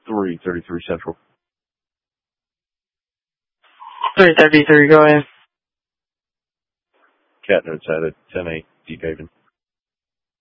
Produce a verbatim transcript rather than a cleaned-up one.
three thirty-three Central. three thirty-three, go ahead. Cat notes at it, ten eight, Deep Haven.